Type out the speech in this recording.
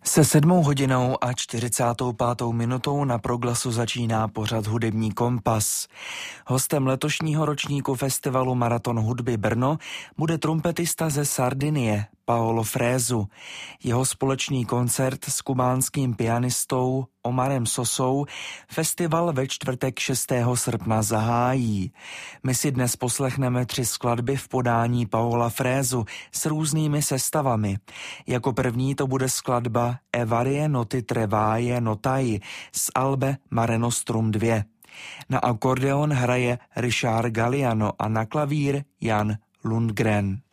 Se 7:45 na Proglasu začíná pořad Hudební kompas. Hostem letošního ročníku festivalu Maraton hudby Brno bude trumpetista ze Sardinie Paolo Fresu. Jeho společný koncert s kubánským pianistou Omarem Sosou festival ve čtvrtek 6. srpna zahájí. My si dnes poslechneme 3 skladby v podání Paola Fresu s různými sestavami. Jako první to bude skladba E varie notti trevaie notai z albe Mare Nostrum 2. Na akordeon hraje Richard Galliano a na klavír Jan Lundgren.